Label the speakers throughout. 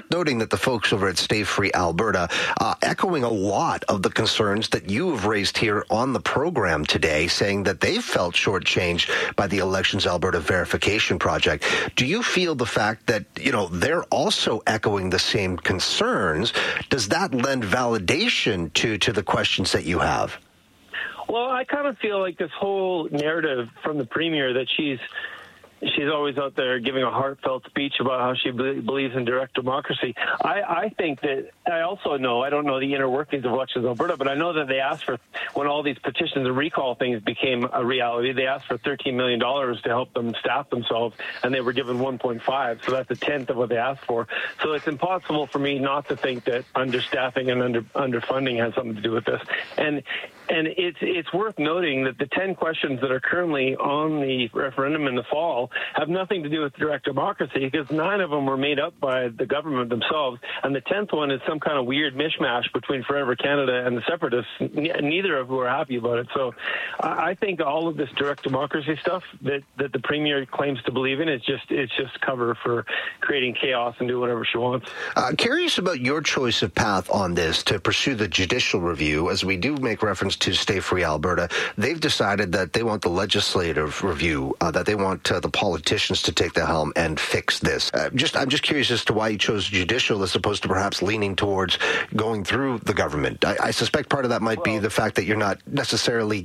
Speaker 1: noting that the folks over at Stay Free Alberta echoing a lot of the concerns that you have raised here on the program today, saying that they've felt shortchanged by the Elections Alberta Verification Project. Do you feel the fact that, they're also echoing the same concerns, does that lend validation to the questions that you have?
Speaker 2: Well, I kind of feel like this whole narrative from the Premier that she's always out there giving a heartfelt speech about how she believes in direct democracy. I think that I also know, I don't know the inner workings of Elections Alberta, but I know that they asked for, when all these petitions and recall things became a reality, they asked for $13 million to help them staff themselves, and they were given 1.5, so that's a tenth of what they asked for. So it's impossible for me not to think that understaffing and underfunding has something to do with this. And it's worth noting that the 10 questions that are currently on the referendum in the fall have nothing to do with direct democracy, because 9 of them were made up by the government themselves, and the 10th one is some kind of weird mishmash between Forever Canada and the Separatists, neither of who are happy about it. So I think all of this direct democracy stuff that the Premier claims to believe in, it's just cover for creating chaos and do whatever she wants.
Speaker 1: Curious about your choice of path on this to pursue the judicial review, as we do make reference to Stay Free Alberta. They've decided that they want the legislative review, that they want the politicians to take the helm and fix this. I'm just curious as to why you chose judicial as opposed to perhaps leaning towards going through the government. I suspect part of that might be the fact that you're not necessarily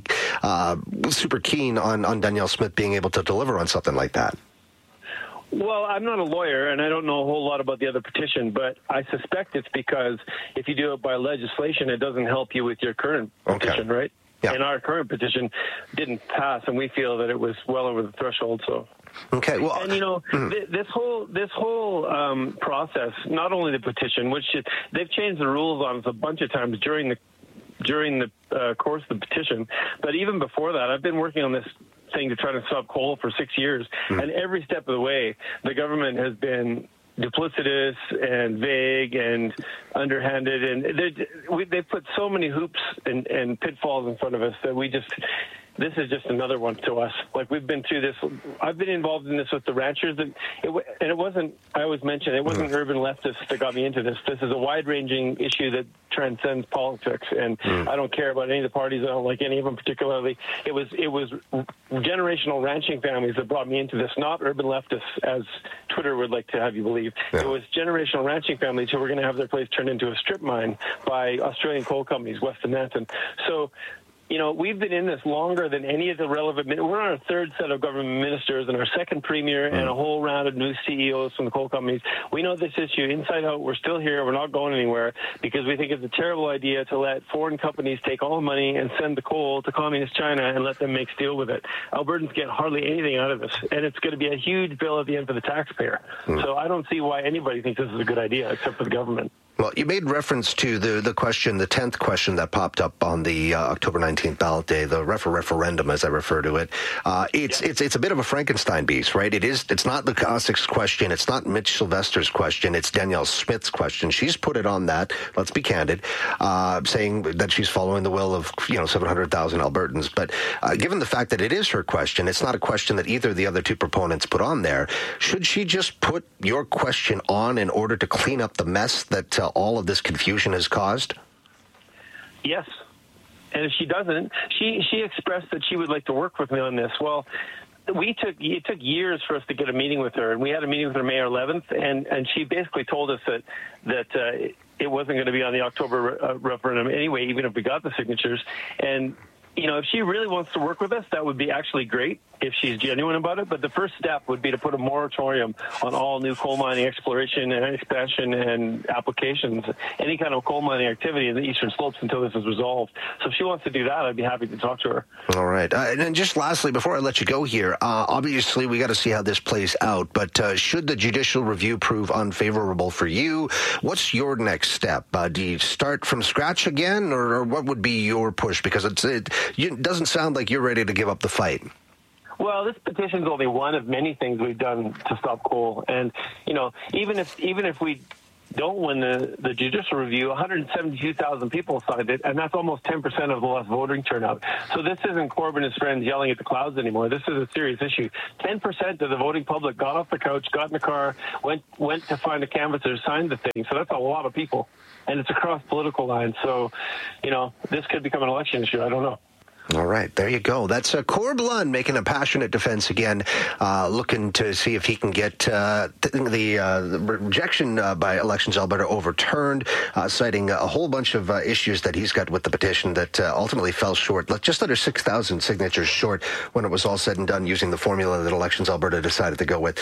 Speaker 1: super keen on Danielle Smith being able to deliver on something like that.
Speaker 2: Well, I'm not a lawyer, and I don't know a whole lot about the other petition, but I suspect it's because if you do it by legislation, it doesn't help you with your current petition, right? Yeah. And our current petition didn't pass, and we feel that it was well over the threshold. So,
Speaker 1: okay. Well,
Speaker 2: and this whole process, not only the petition, which they've changed the rules on us a bunch of times during the course of the petition, but even before that, I've been working on this thing to try to stop coal for 6 years, and every step of the way, the government has been duplicitous and vague and underhanded, and they've put so many hoops and pitfalls in front of us that this is just another one to us. Like, we've been through this. I've been involved in this with the ranchers, and it wasn't, I always mention, it wasn't urban leftists that got me into this. This is a wide-ranging issue that transcends politics, and I don't care about any of the parties. I don't like any of them particularly. It was generational ranching families that brought me into this, not urban leftists, as Twitter would like to have you believe. Yeah. It was generational ranching families who were going to have their place turned into a strip mine by Australian coal companies, Weston Manton. So, we've been in this longer than any of the relevant. We're on our third set of government ministers and our second premier and a whole round of new CEOs from the coal companies. We know this issue inside out. We're still here. We're not going anywhere because we think it's a terrible idea to let foreign companies take all the money and send the coal to communist China and let them make steel with it. Albertans get hardly anything out of this, and it's going to be a huge bill at the end for the taxpayer. So I don't see why anybody thinks this is a good idea except for the government.
Speaker 1: Well, you made reference to the question, the 10th question that popped up on the October 19th ballot day, the referendum, as I refer to it. It's a bit of a Frankenstein beast, right? It's not the Cossack's question. It's not Mitch Sylvester's question. It's Danielle Smith's question. She's put it on that, let's be candid, saying that she's following the will of, 700,000 Albertans. But given the fact that it is her question, it's not a question that either of the other two proponents put on there. Should she just put your question on in order to clean up the mess that all of this confusion has caused?
Speaker 2: Yes. And if she doesn't, she expressed that she would like to work with me on this. Well, it took years for us to get a meeting with her, and we had a meeting with her May 11th, and she basically told us that it wasn't going to be on the October referendum anyway, even if we got the signatures. And if she really wants to work with us, that would be actually great if she's genuine about it. But the first step would be to put a moratorium on all new coal mining exploration and expansion and applications, any kind of coal mining activity in the Eastern Slopes until this is resolved. So if she wants to do that, I'd be happy to talk to her.
Speaker 1: All right. And then just lastly, before I let you go here, obviously we got to see how this plays out. But should the judicial review prove unfavorable for you, what's your next step? Do you start from scratch again, or what would be your push? Because it doesn't sound like you're ready to give up the fight.
Speaker 2: Well, this petition is only one of many things we've done to stop coal, and even if we don't win the judicial review, 172,000 people signed it, and that's almost 10% of the less voting turnout. So this isn't Corbyn and his friends yelling at the clouds anymore. This is a serious issue. 10% of the voting public got off the couch, got in the car, went to find a canvasser, signed the thing. So that's a lot of people, and it's across political lines. So, this could become an election issue. I don't know.
Speaker 1: All right, there you go. That's Corb Lund making a passionate defense again, looking to see if he can get the rejection by Elections Alberta overturned, citing a whole bunch of issues that he's got with the petition that ultimately fell short, just under 6,000 signatures short when it was all said and done, using the formula that Elections Alberta decided to go with.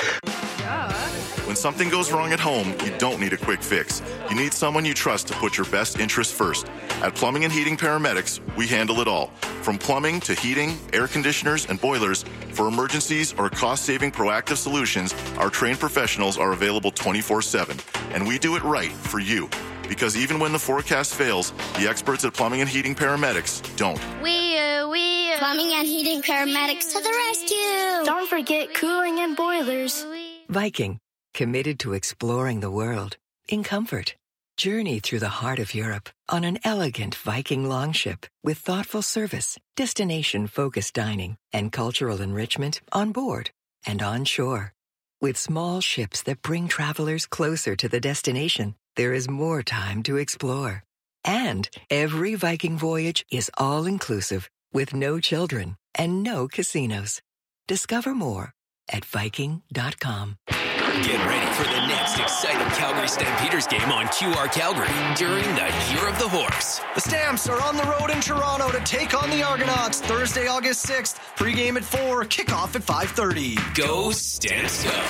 Speaker 3: When something goes wrong at home, you don't need a quick fix. You need someone you trust to put your best interests first. At Plumbing and Heating Paramedics, we handle it all. From plumbing to heating, air conditioners, and boilers, for emergencies or cost-saving proactive solutions, our trained professionals are available 24/7. And we do it right for you. Because even when the forecast fails, the experts at Plumbing and Heating Paramedics don't.
Speaker 4: We Plumbing and Heating Paramedics to the rescue.
Speaker 5: Don't forget cooling and boilers.
Speaker 6: Viking, committed to exploring the world in comfort. Journey through the heart of Europe on an elegant Viking longship with thoughtful service, destination-focused dining, and cultural enrichment on board and on shore. With small ships that bring travelers closer to the destination, there is more time to explore. And every Viking voyage is all-inclusive with no children and no casinos. Discover more at Viking.com.
Speaker 7: Get ready for the next exciting Calgary Stampeders game on QR Calgary during the Year of the Horse.
Speaker 8: The Stamps are on the road in Toronto to take on the Argonauts Thursday, August 6th. Pre-game at 4, kickoff at 5:30.
Speaker 7: Go Stamps Go!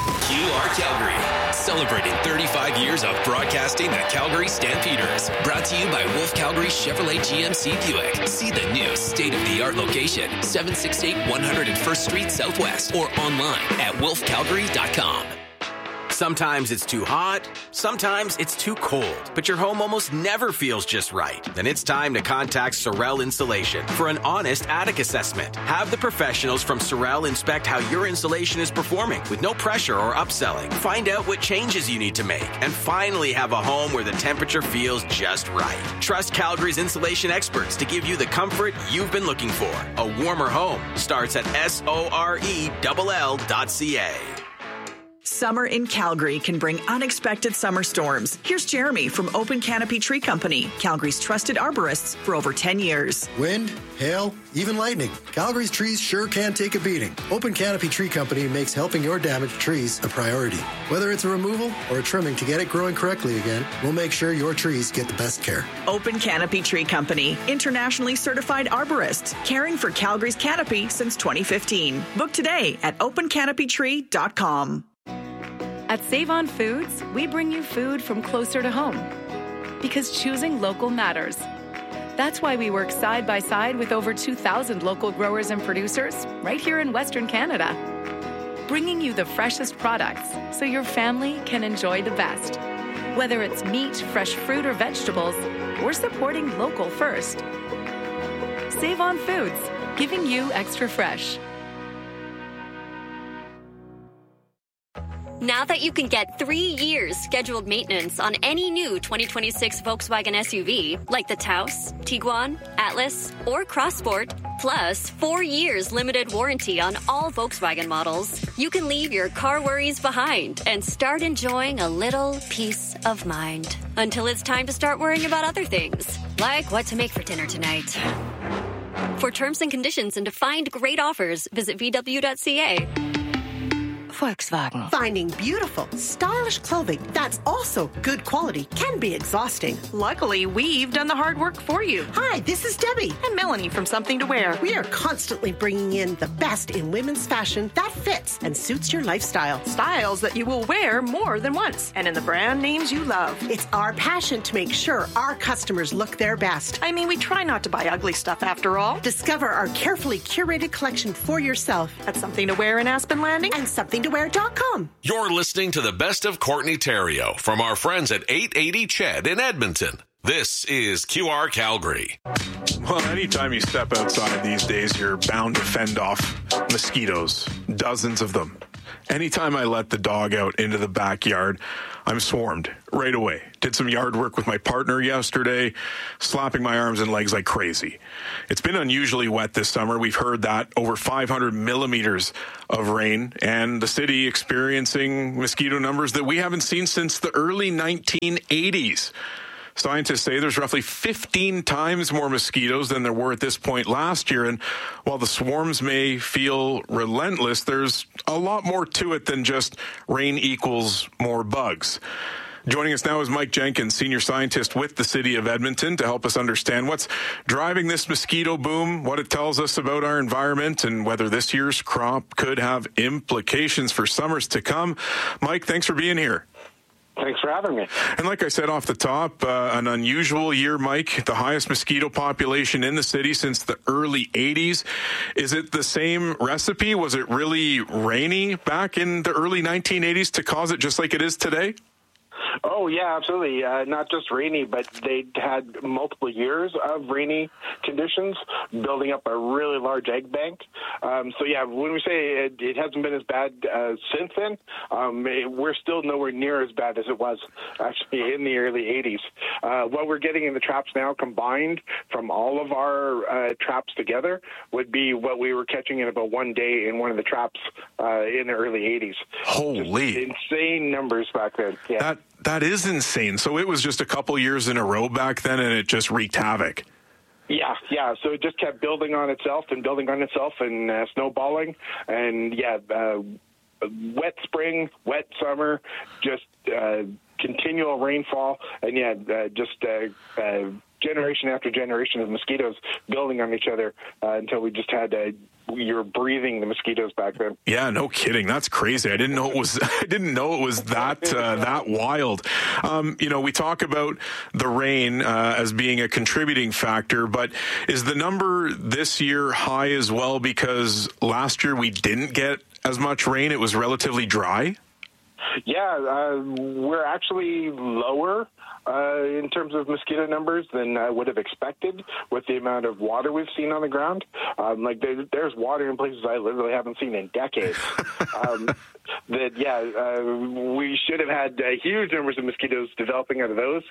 Speaker 7: QR Calgary, celebrating 35 years of broadcasting the Calgary Stampeders. Brought to you by Wolf Calgary Chevrolet GMC Buick. See the new state-of-the-art location, 768 101st Street Southwest, or online at wolfcalgary.com.
Speaker 9: Sometimes it's too hot, sometimes it's too cold, but your home almost never feels just right. Then it's time to contact Sorel Insulation for an honest attic assessment. Have the professionals from Sorel inspect how your insulation is performing with no pressure or upselling. Find out what changes you need to make, and finally have a home where the temperature feels just right. Trust Calgary's insulation experts to give you the comfort you've been looking for. A warmer home starts at sorell.ca.
Speaker 10: Summer in Calgary can bring unexpected summer storms. Here's Jeremy from Open Canopy Tree Company, Calgary's trusted arborists for over 10 years.
Speaker 11: Wind, hail, even lightning. Calgary's trees sure can take a beating. Open Canopy Tree Company makes helping your damaged trees a priority. Whether it's a removal or a trimming to get it growing correctly again, we'll make sure your trees get the best care.
Speaker 10: Open Canopy Tree Company, internationally certified arborists, caring for Calgary's canopy since 2015. Book today at opencanopytree.com.
Speaker 12: At Save On Foods, we bring you food from closer to home. Because choosing local matters. That's why we work side by side with over 2,000 local growers and producers right here in Western Canada. Bringing you the freshest products so your family can enjoy the best. Whether it's meat, fresh fruit, or vegetables, we're supporting local first. Save On Foods, giving you extra fresh.
Speaker 13: Now that you can get 3 years scheduled maintenance on any new 2026 Volkswagen SUV, like the Taos, Tiguan, Atlas, or Crossport, plus 4 years limited warranty on all Volkswagen models, you can leave your car worries behind and start enjoying a little peace of mind. Until it's time to start worrying about other things, like what to make for dinner tonight. For terms and conditions and to find great offers, visit VW.ca.
Speaker 14: Volkswagen. Finding beautiful, stylish clothing that's also good quality can be exhausting.
Speaker 15: Luckily, we've done the hard work for you.
Speaker 14: Hi, this is Debbie.
Speaker 15: And Melanie from Something to Wear.
Speaker 14: We are constantly bringing in the best in women's fashion that fits and suits your lifestyle.
Speaker 15: Styles that you will wear more than once, and in the brand names you love.
Speaker 14: It's our passion to make sure our customers look their best.
Speaker 15: I mean, we try not to buy ugly stuff after all.
Speaker 14: Discover our carefully curated collection for yourself
Speaker 15: at Something to Wear in Aspen Landing
Speaker 14: and somethingtowear.com.
Speaker 16: You're listening to the best of Courtney Theriault from our friends at 880 Ched in Edmonton. This is QR Calgary.
Speaker 17: Well, anytime you step outside these days, you're bound to fend off mosquitoes, dozens of them. Anytime I let the dog out into the backyard, I'm swarmed right away. Did some yard work with my partner yesterday, slapping my arms and legs like crazy. It's been unusually wet this summer. We've heard that over 500 millimeters of rain, and the city experiencing mosquito numbers that we haven't seen since the early 1980s. Scientists say there's roughly 15 times more mosquitoes than there were at this point last year. And while the swarms may feel relentless, there's a lot more to it than just rain equals more bugs. Joining us now is Mike Jenkins, senior scientist with the City of Edmonton, to help us understand what's driving this mosquito boom, what it tells us about our environment, and whether this year's crop could have implications for summers to come. Mike, thanks for being here.
Speaker 2: Thanks for having me.
Speaker 17: And like I said off the top, an unusual year, Mike, the highest mosquito population in the city since the early 80s. Is it the same recipe? Was it really rainy back in the early 1980s to cause it just like it is today?
Speaker 2: Oh, yeah, absolutely. Not just rainy, but they had multiple years of rainy conditions, building up a really large egg bank. So, yeah, when we say it hasn't been as bad since then, we're still nowhere near as bad as it was actually in the early 80s. What we're getting in the traps now combined from all of our traps together would be what we were catching in about one day in one of the traps in the early 80s.
Speaker 17: Holy.
Speaker 2: Just insane numbers back then. Yeah.
Speaker 17: That is insane. So it was just a couple years in a row back then, and it just wreaked havoc.
Speaker 2: Yeah. So it just kept building on itself and snowballing. And, wet spring, wet summer, just continual rainfall, and, generation after generation of mosquitoes building on each other until we just had you're breathing the mosquitoes back then.
Speaker 17: Yeah, no kidding. That's crazy. I didn't know it was that wild. We talk about the rain as being a contributing factor, but is the number this year high as well because last year we didn't get as much rain? It was relatively dry.
Speaker 2: Yeah, we're actually lower in terms of mosquito numbers than I would have expected with the amount of water we've seen on the ground. There's water in places I literally haven't seen in decades. We should have had huge numbers of mosquitoes developing out of those.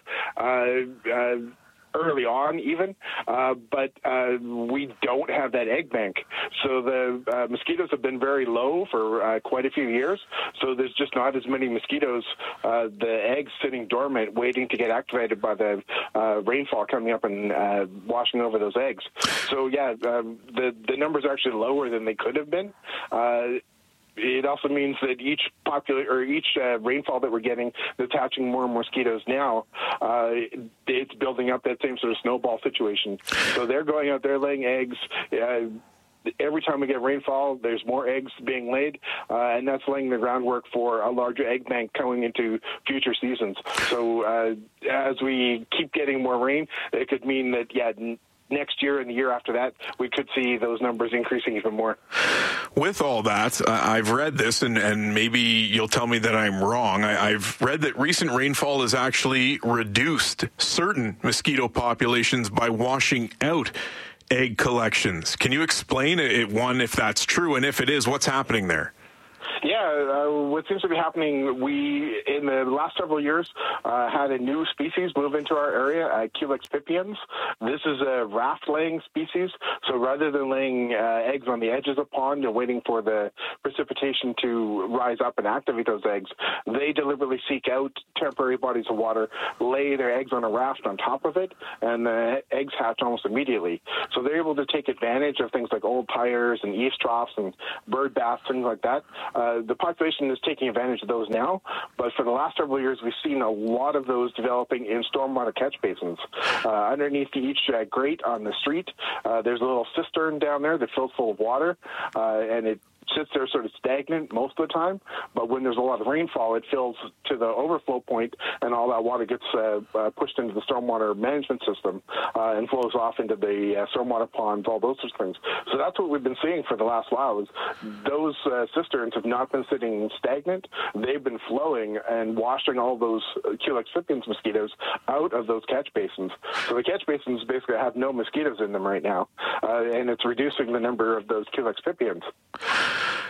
Speaker 2: Early on even, but we don't have that egg bank. So the mosquitoes have been very low for quite a few years, so there's just not as many mosquitoes, the eggs sitting dormant waiting to get activated by the rainfall coming up and washing over those eggs. So the numbers are actually lower than they could have been. It also means that each rainfall that we're getting that's hatching more and more mosquitoes now, it's building up that same sort of snowball situation. So they're going out there laying eggs. Every time we get rainfall, there's more eggs being laid, and that's laying the groundwork for a larger egg bank going into future seasons. So as we keep getting more rain, it could mean that, next year and the year after that, we could see those numbers increasing even more.
Speaker 17: With all that, I've read this, and maybe you'll tell me that I'm wrong. I've read that recent rainfall has actually reduced certain mosquito populations by washing out egg collections. Can you explain it, one, if that's true, and if it is, what's happening there?
Speaker 2: Yeah, what seems to be happening, we, in the last several years, had a new species move into our area, Culex pipiens. This is a raft-laying species, so rather than laying eggs on the edges of a pond and waiting for the precipitation to rise up and activate those eggs, they deliberately seek out temporary bodies of water, lay their eggs on a raft on top of it, and the eggs hatch almost immediately. So they're able to take advantage of things like old tires and eaves troughs and bird baths, things like that. The population is taking advantage of those now, but for the last several years, we've seen a lot of those developing in stormwater catch basins. Underneath each grate on the street, there's a little cistern down there that fills full of water, and it sits there sort of stagnant most of the time, but when there's a lot of rainfall, it fills to the overflow point, and all that water gets pushed into the stormwater management system and flows off into the stormwater ponds, all those sorts of things. So that's what we've been seeing for the last while, is those cisterns have not been sitting stagnant. They've been flowing and washing all those Culex pipiens mosquitoes out of those catch basins. So the catch basins basically have no mosquitoes in them right now, and it's reducing the number of those Culex pipiens.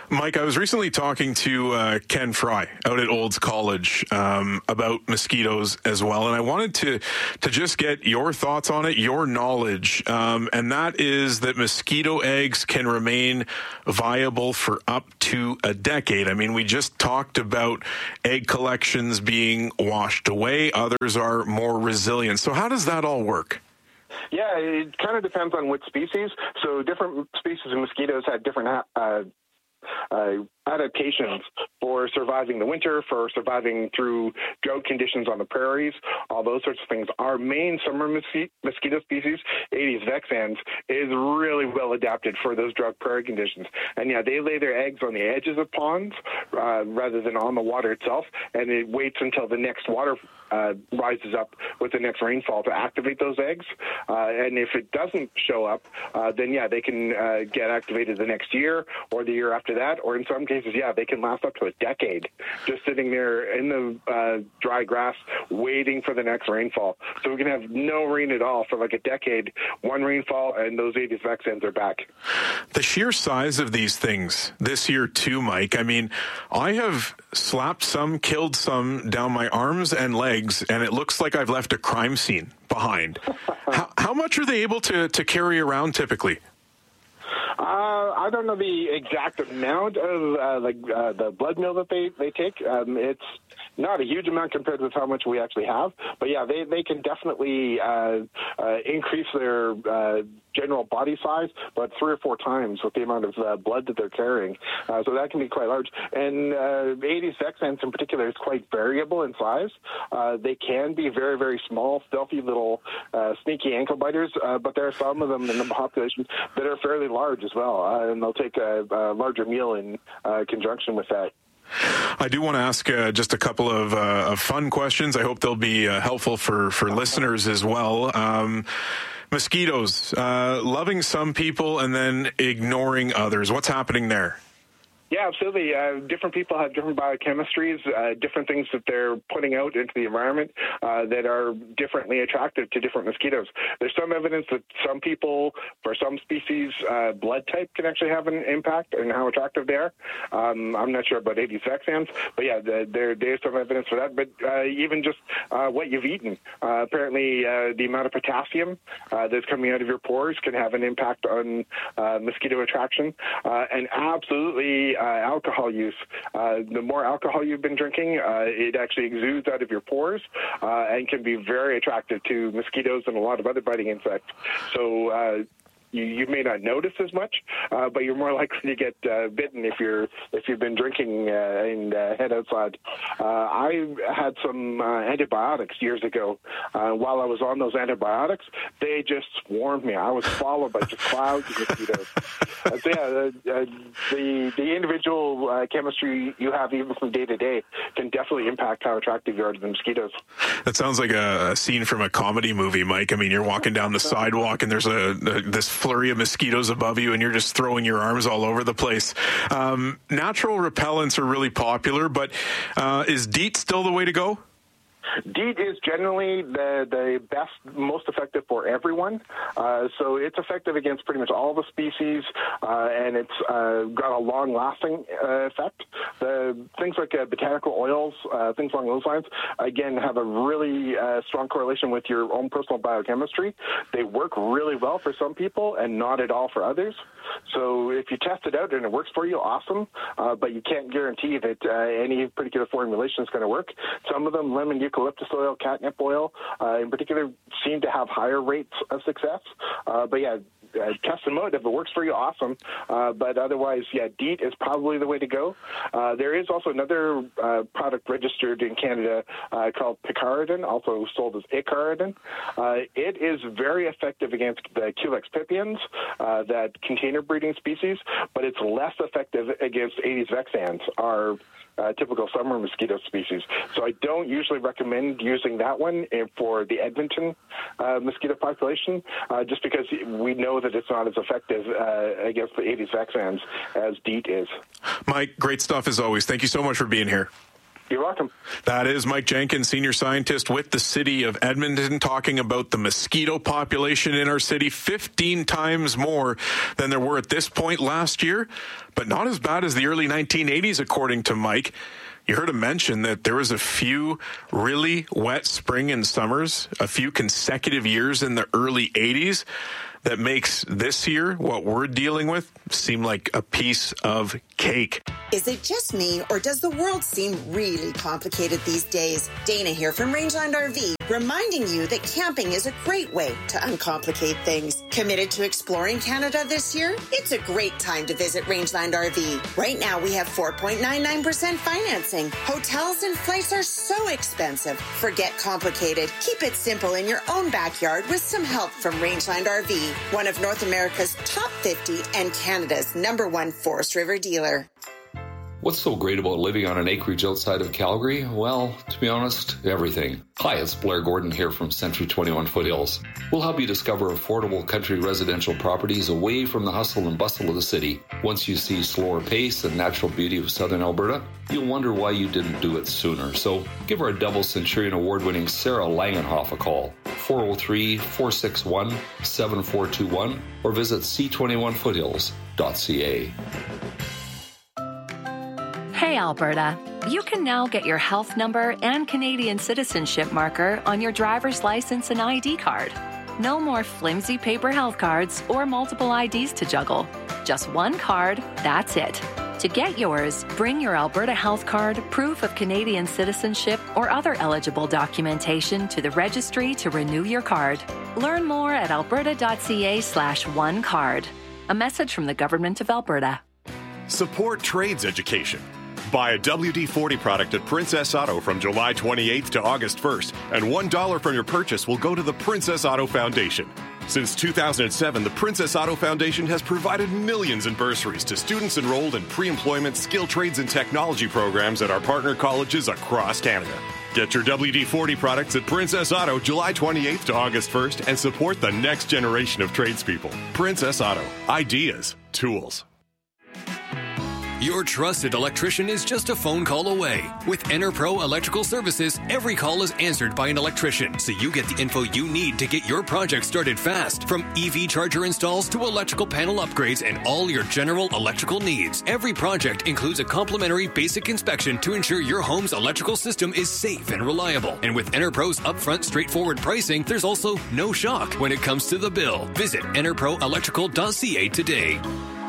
Speaker 17: Mike, I was recently talking to Ken Fry out at Olds College about mosquitoes as well, and I wanted to just get your thoughts on it, your knowledge, and that is that mosquito eggs can remain viable for up to a decade. I mean, we just talked about egg collections being washed away. Others are more resilient. So how does that all work?
Speaker 2: Yeah, it kind of depends on which species. So different species of mosquitoes had different adaptations for surviving the winter, for surviving through drought conditions on the prairies, all those sorts of things. Our main summer mosquito species, Aedes vexans, is really well adapted for those drought prairie conditions. And yeah, they lay their eggs on the edges of ponds rather than on the water itself, and it waits until the next water rises up with the next rainfall to activate those eggs. And if it doesn't show up, then yeah, they can get activated the next year or the year after that, or in some cases, yeah, they can last up to a decade just sitting there in the dry grass waiting for the next rainfall. So we can have no rain at all for like a decade, one rainfall, and those Aedes vexans are back.
Speaker 17: The sheer size of these things this year too, Mike. I mean, I have slapped some, killed some down my arms and legs, and it looks like I've left a crime scene behind. How much are they able to carry around typically?
Speaker 2: I don't know the exact amount of the blood meal that they take. It's not a huge amount compared with how much we actually have. But yeah, they can definitely increase their general body size, but 3 or 4 times with the amount of blood that they're carrying. So that can be quite large. And Aedes vexans in particular is quite variable in size. They can be very, very small, stealthy little sneaky ankle biters, but there are some of them in the population that are fairly large as well, and they'll take a larger meal in conjunction with that.
Speaker 17: I do want to ask just a couple of fun questions. I hope they'll be helpful for listeners as well. Mosquitoes, loving some people and then ignoring others. What's happening there?
Speaker 2: Yeah, absolutely. Different people have different biochemistries, different things that they're putting out into the environment that are differently attractive to different mosquitoes. There's some evidence that some people, for some species, blood type can actually have an impact on how attractive they are. I'm not sure about Aedes vexans, but yeah, there's some evidence for that. But even just what you've eaten, apparently the amount of potassium that's coming out of your pores can have an impact on mosquito attraction. And absolutely, alcohol use. The more alcohol you've been drinking, it actually exudes out of your pores and can be very attractive to mosquitoes and a lot of other biting insects. So you may not notice as much, but you're more likely to get bitten if you've been drinking and head outside. I had some antibiotics years ago. While I was on those antibiotics, they just swarmed me. I was followed by just clouds of mosquitoes. So yeah, the individual chemistry you have, even from day to day, can definitely impact how attractive you are to the mosquitoes.
Speaker 17: That sounds like a scene from a comedy movie, Mike. I mean, you're walking down the sidewalk and there's this flurry of mosquitoes above you and you're just throwing your arms all over the place. Natural repellents are really popular, but is DEET still the way to go?
Speaker 2: DEET is generally the best, most effective for everyone. So it's effective against pretty much all the species, and it's got a long-lasting effect. Things like botanical oils, things along those lines, again, have a really strong correlation with your own personal biochemistry. They work really well for some people and not at all for others. So if you test it out and it works for you, awesome, but you can't guarantee that any particular formulation is going to work. Some of them, lemon, eucalyptus oil, catnip oil, in particular, seem to have higher rates of success. But yeah, test them out. If it works for you, awesome. But otherwise, yeah, DEET is probably the way to go. There is also another product registered in Canada called picaridin, also sold as icaridin. It is very effective against the Culex pipiens, that container breeding species, but it's less effective against Aedes vexans, our typical summer mosquito species. So I don't usually recommend using that one for the Edmonton mosquito population, just because we know that it's not as effective against the Aedes vexans as DEET is.
Speaker 17: Mike, great stuff as always. Thank you so much for being here.
Speaker 18: You're welcome.
Speaker 17: That is Mike Jenkins, senior scientist with the city of Edmonton, talking about the mosquito population in our city, 15 times more than there were at this point last year, but not as bad as the early 1980s, according to Mike. You heard him mention that there was a few really wet spring and summers, a few consecutive years in the early 80s. That makes this year, what we're dealing with, seem like a piece of cake.
Speaker 19: Is it just me, or does the world seem really complicated these days? Dana here from Rangeland RV, reminding you that camping is a great way to uncomplicate things. Committed to exploring Canada this year? It's a great time to visit Rangeland RV. Right now, we have 4.99% financing. Hotels and flights are so expensive. Forget complicated. Keep it simple in your own backyard with some help from Rangeland RV, one of North America's top 50 and Canada's #1 Forest River dealer.
Speaker 20: What's so great about living on an acreage outside of Calgary? Well, to be honest, everything. Hi, it's Blair Gordon here from Century 21 Foothills. We'll help you discover affordable country residential properties away from the hustle and bustle of the city. Once you see slower pace and natural beauty of southern Alberta, you'll wonder why you didn't do it sooner. So give our double Centurion award-winning Sarah Langenhoff a call, 403-461-7421, or visit c21foothills.ca.
Speaker 21: Hey Alberta, you can now get your health number and Canadian citizenship marker on your driver's license and ID card. No more flimsy paper health cards or multiple IDs to juggle. Just one card, that's it. To get yours, bring your Alberta health card, proof of Canadian citizenship, or other eligible documentation to the registry to renew your card. Learn more at alberta.ca/onecard. A message from the Government of Alberta.
Speaker 22: Support trades education. Buy a WD-40 product at Princess Auto from July 28th to August 1st, and $1 from your purchase will go to the Princess Auto Foundation. Since 2007, the Princess Auto Foundation has provided millions in bursaries to students enrolled in pre-employment, skill trades, and technology programs at our partner colleges across Canada. Get your WD-40 products at Princess Auto July 28th to August 1st and support the next generation of tradespeople. Princess Auto. Ideas. Tools.
Speaker 7: Your trusted electrician is just a phone call away. With EnerPro Electrical Services, every call is answered by an electrician, so you get the info you need to get your project started fast. From EV charger installs to electrical panel upgrades and all your general electrical needs. Every project includes a complimentary basic inspection to ensure your home's electrical system is safe and reliable. And with EnerPro's upfront, straightforward pricing, there's also no shock when it comes to the bill. Visit enerproelectrical.ca today.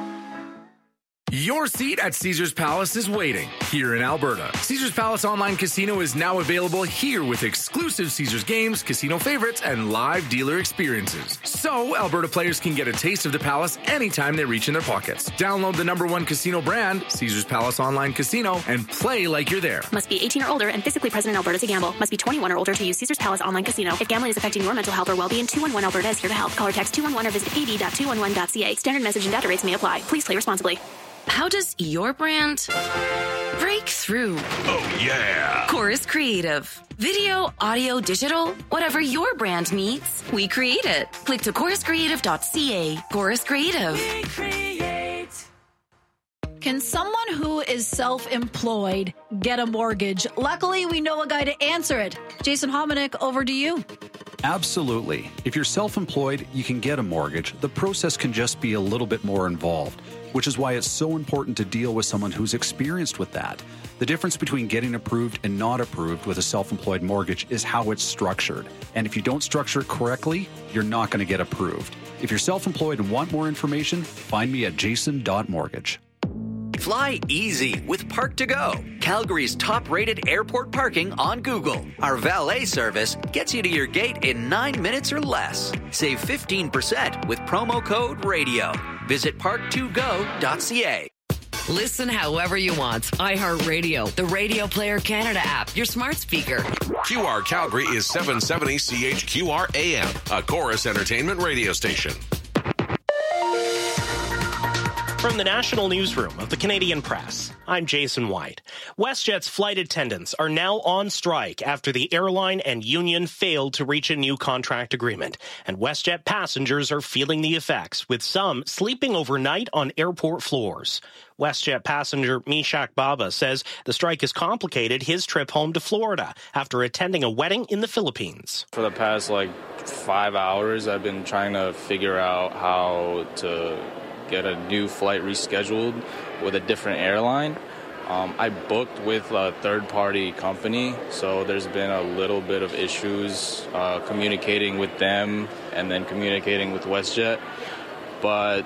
Speaker 23: Your seat at Caesars Palace is waiting here in Alberta. Caesars Palace Online Casino is now available here with exclusive Caesars games, casino favorites, and live dealer experiences. So Alberta players can get a taste of the Palace anytime they reach in their pockets. Download the #1 casino brand, Caesars Palace Online Casino, and play like you're there.
Speaker 24: Must be 18 or older and physically present in Alberta to gamble. Must be 21 or older to use Caesars Palace Online Casino. If gambling is affecting your mental health or well-being, 211 Alberta is here to help. Call or text 211 or visit ad.211.ca. Standard message and data rates may apply. Please play responsibly.
Speaker 25: How does your brand break through?
Speaker 22: Oh, yeah.
Speaker 25: Chorus Creative. Video, audio, digital, whatever your brand needs, we create it. Click to choruscreative.ca. Chorus Creative.
Speaker 26: Can someone who is self-employed get a mortgage? Luckily, we know a guy to answer it. Jason Hominick, over to you.
Speaker 27: Absolutely. If you're self-employed, you can get a mortgage. The process can just be a little bit more involved, which is why it's so important to deal with someone who's experienced with that. The difference between getting approved and not approved with a self-employed mortgage is how it's structured. And if you don't structure it correctly, you're not going to get approved. If you're self-employed and want more information, find me at jason.mortgage.
Speaker 28: Fly easy with Park2Go, Calgary's top-rated airport parking on Google. Our valet service gets you to your gate in 9 minutes or less. Save 15% with promo code RADIO. Visit park2go.ca.
Speaker 25: Listen however you want. iHeartRadio, the Radio Player Canada app, your smart speaker.
Speaker 16: QR Calgary is 770 CHQR AM, a Chorus Entertainment radio station.
Speaker 1: From the National Newsroom of the Canadian Press, I'm Jason White. WestJet's flight attendants are now on strike after the airline and union failed to reach a new contract agreement. And WestJet passengers are feeling the effects, with some sleeping overnight on airport floors. WestJet passenger Mishak Baba says the strike has complicated his trip home to Florida after attending a wedding in the Philippines.
Speaker 3: For the past 5 hours, I've been trying to figure out how to get a new flight rescheduled with a different airline. I booked with a third-party company, so there's been a little bit of issues communicating with them and then communicating with WestJet. But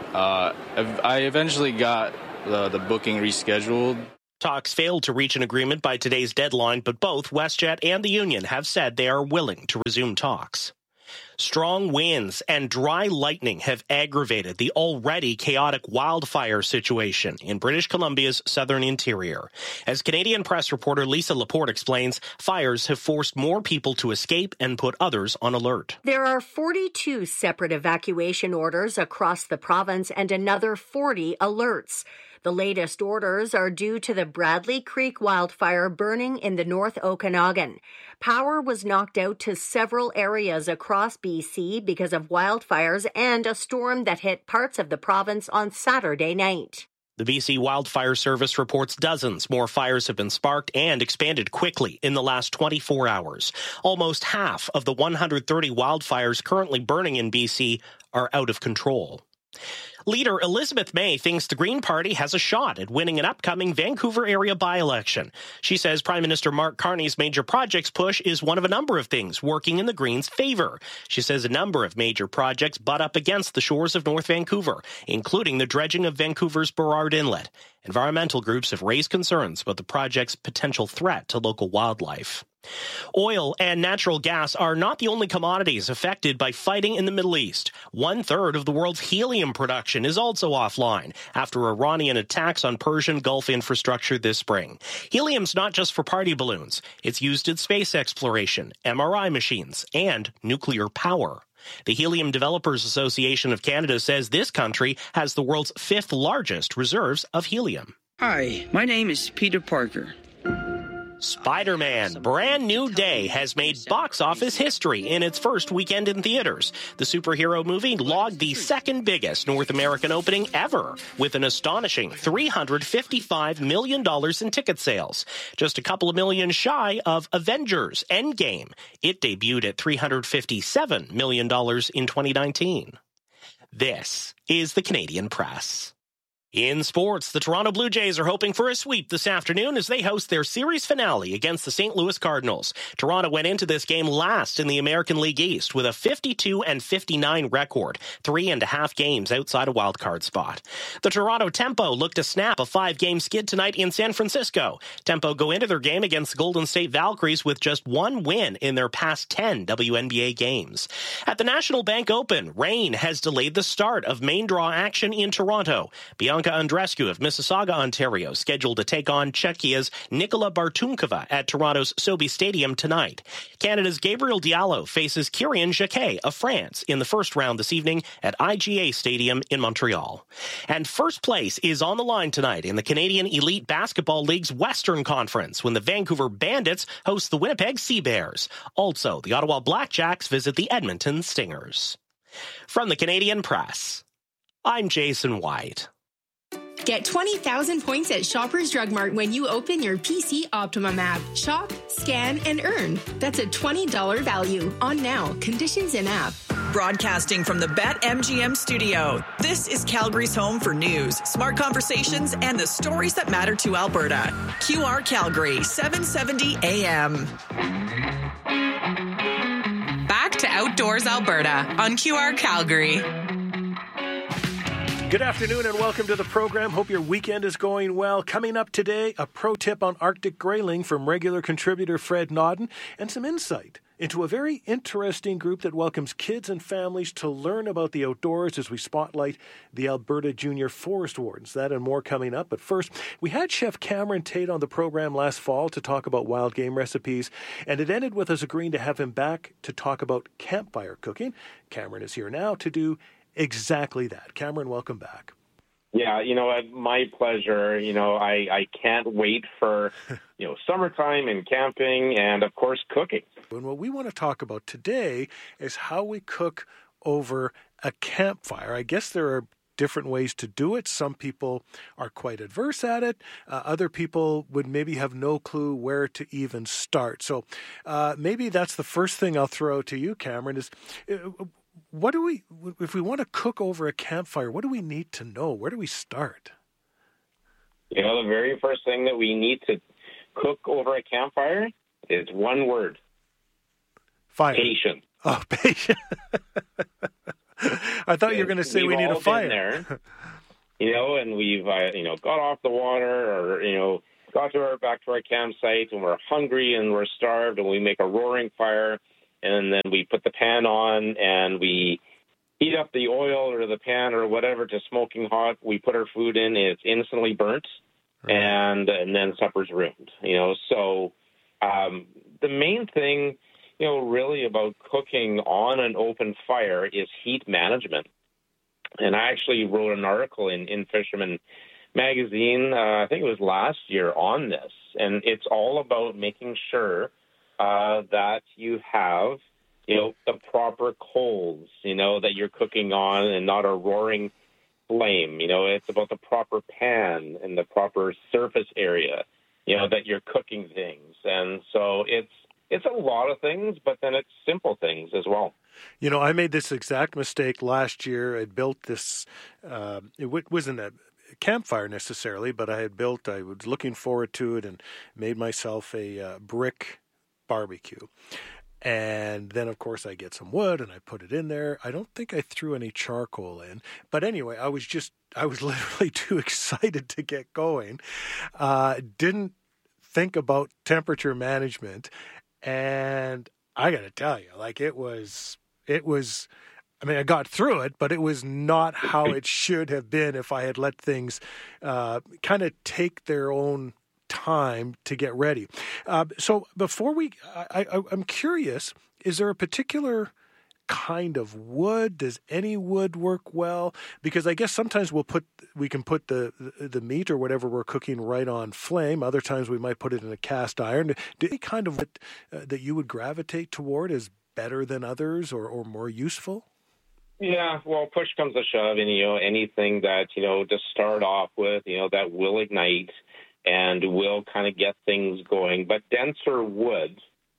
Speaker 3: I eventually got the booking rescheduled.
Speaker 1: Talks failed to reach an agreement by today's deadline, but both WestJet and the union have said they are willing to resume talks. Strong winds and dry lightning have aggravated the already chaotic wildfire situation in British Columbia's southern interior. As Canadian Press reporter Lisa Laporte explains, fires have forced more people to escape and put others on alert.
Speaker 4: There are 42 separate evacuation orders across the province and another 40 alerts. The latest orders are due to the Bradley Creek wildfire burning in the North Okanagan. Power was knocked out to several areas across BC because of wildfires and a storm that hit parts of the province on Saturday night.
Speaker 1: The BC Wildfire Service reports dozens more fires have been sparked and expanded quickly in the last 24 hours. Almost half of the 130 wildfires currently burning in BC are out of control. Leader Elizabeth May thinks the Green Party has a shot at winning an upcoming Vancouver area by-election. She says Prime Minister Mark Carney's major projects push is one of a number of things working in the Greens' favor. She says a number of major projects butt up against the shores of North Vancouver, including the dredging of Vancouver's Burrard Inlet. Environmental groups have raised concerns about the project's potential threat to local wildlife. Oil and natural gas are not the only commodities affected by fighting in the Middle East. 1/3 of the world's helium production is also offline after Iranian attacks on Persian Gulf infrastructure this spring. Helium's not just for party balloons. It's used in space exploration, MRI machines, and nuclear power. The Helium Developers Association of Canada says this country has the world's 5th largest reserves of helium.
Speaker 5: Hi, my name is Peter Parker.
Speaker 1: Spider-Man Brand New Day has made box office history in its first weekend in theaters. The superhero movie logged the second biggest North American opening ever, with an astonishing $355 million in ticket sales, just a couple of million shy of Avengers Endgame. It debuted at $357 million in 2019. This is the Canadian Press. In sports, the Toronto Blue Jays are hoping for a sweep this afternoon as they host their series finale against the St. Louis Cardinals. Toronto went into this game last in the American League East with a 52-59 record, 3.5 games outside a wildcard spot. The Toronto Tempo look to snap a 5-game skid tonight in San Francisco. Tempo go into their game against the Golden State Valkyries with just one win in their past 10 WNBA games. At the National Bank Open, rain has delayed the start of main draw action in Toronto. Bianca Andreescu of Mississauga, Ontario, scheduled to take on Czechia's Nikola Bartunkova at Toronto's Sobe Stadium tonight. Canada's Gabriel Diallo faces Kyrian Jacquet of France in the first round this evening at IGA Stadium in Montreal. And first place is on the line tonight in the Canadian Elite Basketball League's Western Conference when the Vancouver Bandits host the Winnipeg Sea Bears. Also, the Ottawa Blackjacks visit the Edmonton Stingers. From the Canadian Press, I'm Jason White.
Speaker 6: Get 20,000 points at Shoppers Drug Mart when you open your PC Optimum app. Shop, scan, and earn. That's a $20 value. On now. Conditions in app.
Speaker 10: Broadcasting from the BetMGM studio, this is Calgary's home for news, smart conversations, and the stories that matter to Alberta. QR Calgary, 770 AM.
Speaker 8: Back to Outdoors Alberta on QR Calgary.
Speaker 9: Good afternoon and welcome to the program. Hope your weekend is going well. Coming up today, a pro tip on Arctic grayling from regular contributor Fred Nodden and some insight into a very interesting group that welcomes kids and families to learn about the outdoors as we spotlight the Alberta Junior Forest Wardens. That and more coming up. But first, we had Chef Cameron Tate on the program last fall to talk about wild game recipes, and it ended with us agreeing to have him back to talk about campfire cooking. Cameron is here now to do exactly that. Cameron, welcome back.
Speaker 2: Yeah, my pleasure. I can't wait for, summertime and camping and, of course, cooking.
Speaker 9: And what we want to talk about today is how we cook over a campfire. I guess there are different ways to do it. Some people are quite adverse at it. Other people would maybe have no clue where to even start. So maybe that's the first thing I'll throw out to you, Cameron, is if we want to cook over a campfire, what do we need to know? Where do we start?
Speaker 2: The very first thing that we need to cook over a campfire is one word.
Speaker 9: Fire.
Speaker 2: Patience.
Speaker 9: Oh, patience. I thought you were going to say we need a fire.
Speaker 2: There, and we've, got off the water or, got back to our campsite and we're hungry and we're starved and we make a roaring fire. And then we put the pan on and we heat up the oil or the pan or whatever to smoking hot. We put our food in, and it's instantly burnt, right. and then supper's ruined. So the main thing, really about cooking on an open fire is heat management. And I actually wrote an article in Fisherman Magazine, I think it was last year, on this. And it's all about making sure that you have, the proper coals, that you're cooking on and not a roaring flame. It's about the proper pan and the proper surface area, that you're cooking things. And so it's a lot of things, but then it's simple things as well.
Speaker 9: I made this exact mistake last year. I built this, it wasn't a campfire necessarily, but I was looking forward to it and made myself a brick barbecue. And then, of course, I get some wood and I put it in there. I don't think I threw any charcoal in. But anyway, I was literally too excited to get going. Didn't think about temperature management. And I got to tell you, I got through it, but it was not how it should have been if I had let things kind of take their own time to get ready. So before I'm curious, is there a particular kind of wood? Does any wood work well? Because I guess sometimes we can put the meat or whatever we're cooking right on flame. Other times we might put it in a cast iron. Do any kind of wood that you would gravitate toward is better than others or more useful?
Speaker 2: Yeah, well, push comes to shove, and anything that to start off with, that will ignite and will kind of get things going. But denser wood,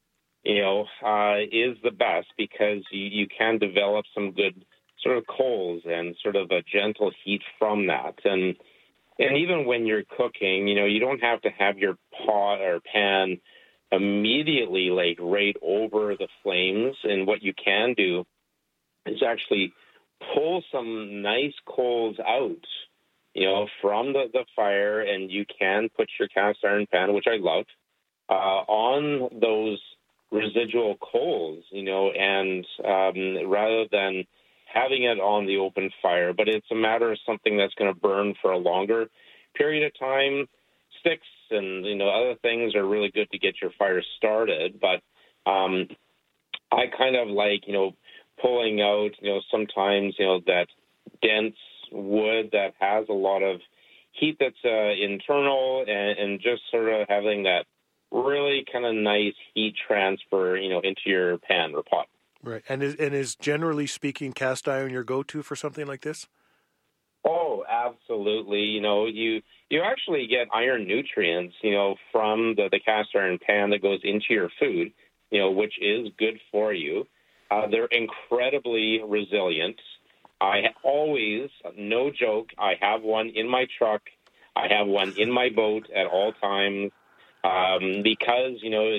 Speaker 2: is the best because you can develop some good sort of coals and sort of a gentle heat from that. And even when you're cooking, you don't have to have your pot or pan immediately right over the flames. And what you can do is actually pull some nice coals out, from the fire, and you can put your cast iron pan, which I love, on those residual coals, and rather than having it on the open fire. But it's a matter of something that's going to burn for a longer period of time. Sticks and, other things are really good to get your fire started. But I kind of like, pulling out, sometimes, that dense wood that has a lot of heat that's internal and just sort of having that really kind of nice heat transfer, into your pan or pot.
Speaker 9: Right. And is generally speaking cast iron your go-to for something like this?
Speaker 2: Oh, absolutely. You actually get iron nutrients, from the cast iron pan that goes into your food, which is good for you. They're incredibly resilient. I always, no joke, I have one in my truck. I have one in my boat at all times because,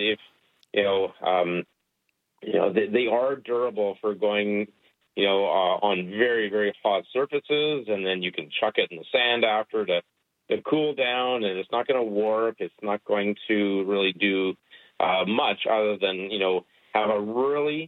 Speaker 2: they are durable for going, on very, very hot surfaces, and then you can chuck it in the sand after to cool down, and it's not going to warp. It's not going to really do much other than, have a really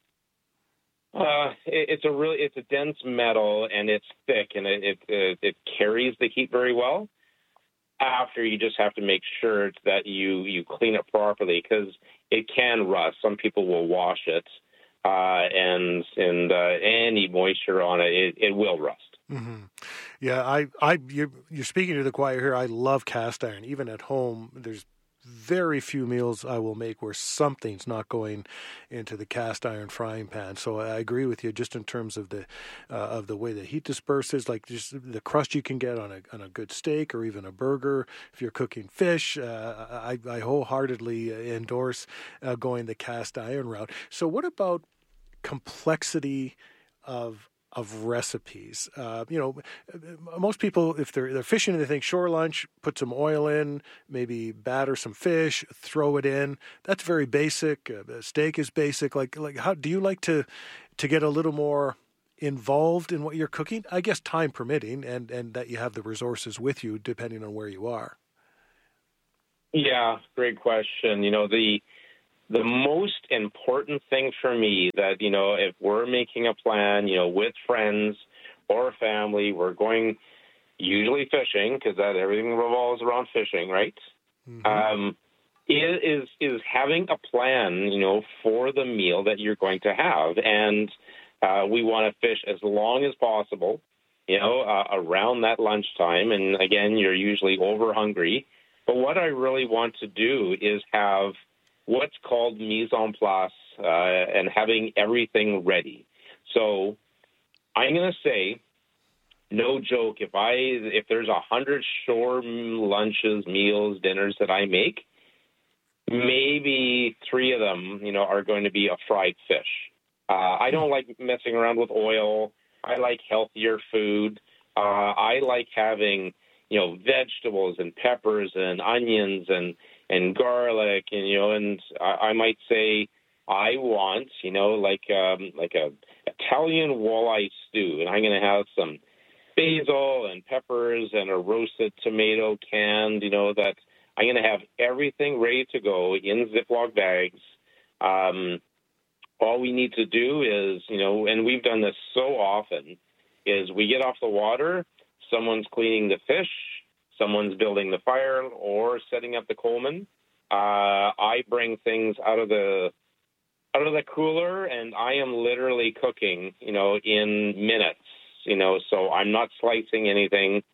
Speaker 2: it's a dense metal, and it's thick, and it carries the heat very well. After, you just have to make sure that you clean it properly because it can rust. Some people will wash it, and any moisture on it will rust.
Speaker 9: Mm-hmm. Yeah, you're speaking to the choir here. I love cast iron. Even at home, there's very few meals I will make where something's not going into the cast iron frying pan. So I agree with you just in terms of the way the heat disperses, like just the crust you can get on a good steak or even a burger. If you're cooking fish, I wholeheartedly endorse going the cast iron route. So what about complexity of recipes? Most people, if they're fishing, they think shore lunch, put some oil in, maybe batter some fish, throw it in. That's very basic. Steak is basic. Like how do you like to get a little more involved in what you're cooking? I guess time permitting, and that you have the resources with you depending on where you are.
Speaker 2: Yeah, great question. The most important thing for me that, if we're making a plan, with friends or family, we're going usually fishing because that everything revolves around fishing, right? Mm-hmm. Is having a plan, for the meal that you're going to have. And we want to fish as long as possible, around that lunchtime. And again, you're usually over hungry. But what I really want to do is have what's called mise en place and having everything ready. So I'm going to say, no joke, if there's 100 shore lunches, meals, dinners that I make, maybe 3 of them, are going to be a fried fish. I don't like messing around with oil. I like healthier food. I like having, vegetables and peppers and onions and garlic, and I might say I want, like a Italian walleye stew, and I'm going to have some basil and peppers and a roasted tomato canned, that I'm going to have everything ready to go in Ziploc bags. All we need to do is, and we've done this so often, is we get off the water, someone's cleaning the fish, someone's building the fire or setting up the Coleman. I bring things out of the cooler, and I am literally cooking, in minutes. So I'm not slicing anything.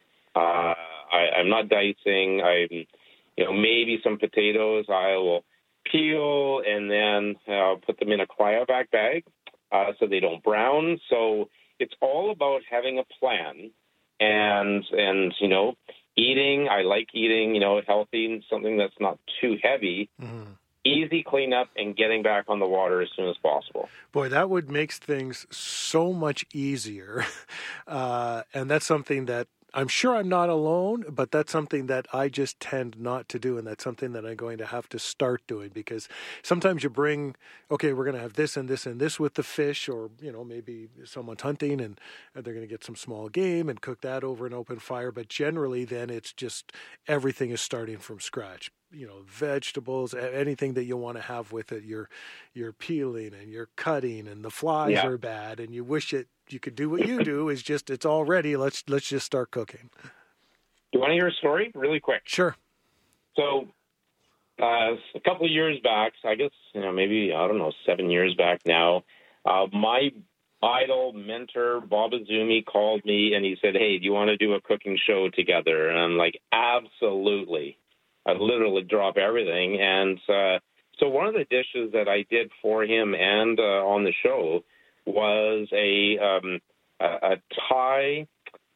Speaker 2: I'm not dicing. Maybe some potatoes I will peel and then put them in a cryovac bag so they don't brown. So it's all about having a plan and eating. I like eating, healthy, something that's not too heavy. Mm-hmm. Easy cleanup and getting back on the water as soon as possible.
Speaker 9: Boy, that would make things so much easier. And that's something that I'm sure I'm not alone, but that's something that I just tend not to do, and that's something that I'm going to have to start doing, because sometimes you bring, okay, we're going to have this and this and this with the fish, or, maybe someone's hunting and they're going to get some small game and cook that over an open fire, but generally then it's just everything is starting from scratch. Vegetables, anything that you want to have with it, you're peeling and you're cutting, and the flies are bad, and you wish you could do what you do. Is just it's all ready. Let's just start cooking.
Speaker 2: Do you want to hear a story really quick?
Speaker 9: Sure.
Speaker 2: So a couple of years back, I guess maybe 7 years back now, my idol mentor Bob Azumi called me and he said, "Hey, do you want to do a cooking show together?" And I'm like, absolutely. I literally drop everything. And so one of the dishes that I did for him and on the show was a Thai.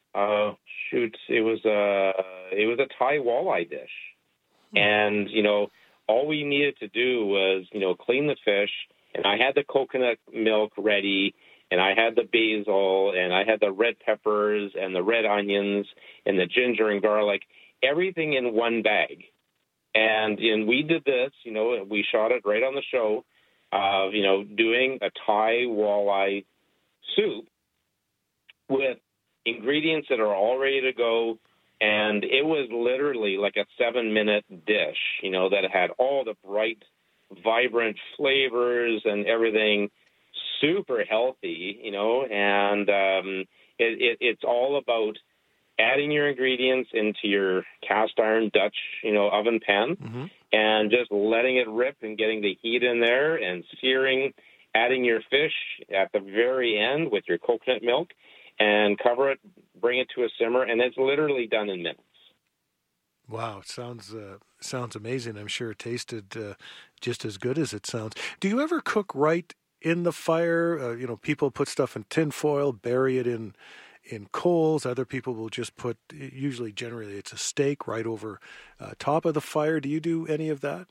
Speaker 2: It was a Thai walleye dish, and all we needed to do was clean the fish, and I had the coconut milk ready, and I had the basil, and I had the red peppers and the red onions and the ginger and garlic, everything in one bag. And we did this, we shot it right on the show, doing a Thai walleye soup with ingredients that are all ready to go. And it was literally like a 7-minute dish, that had all the bright, vibrant flavors and everything, super healthy, and it's all about adding your ingredients into your cast iron Dutch, oven pan, and just letting it rip and getting the heat in there and searing, adding your fish at the very end with your coconut milk, and cover it, bring it to a simmer, and it's literally done in minutes.
Speaker 9: Wow, it sounds amazing. I'm sure it tasted just as good as it sounds. Do you ever cook right in the fire? People put stuff in tin foil, bury it in coals. Other people will just put, generally it's a steak right over top of the fire. Do you do any of that?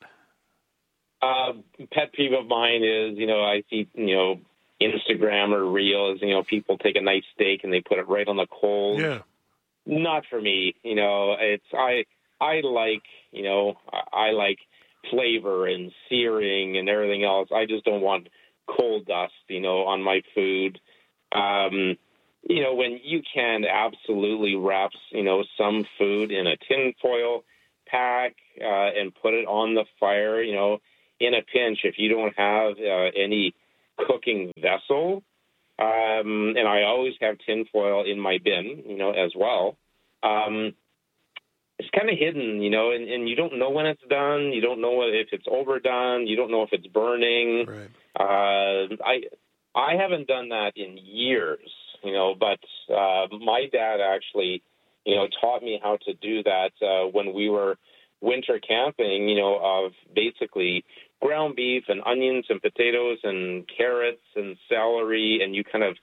Speaker 2: Pet peeve of mine is, I see, Instagram or Reels, people take a nice steak and they put it right on the coals.
Speaker 9: Yeah.
Speaker 2: Not for me. I like flavor and searing and everything else. I just don't want coal dust, on my food. When you can absolutely wrap, some food in a tin foil pack and put it on the fire, in a pinch, if you don't have any cooking vessel, and I always have tin foil in my bin, as well. It's kind of hidden, and you don't know when it's done. You don't know if it's overdone. You don't know if it's burning.
Speaker 9: Right.
Speaker 2: I haven't done that in years, but my dad actually, taught me how to do that when we were winter camping, of basically ground beef and onions and potatoes and carrots and celery, and you kind of,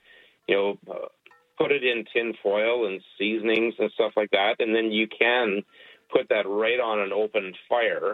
Speaker 2: put it in tin foil and seasonings and stuff like that, and then you can put that right on an open fire.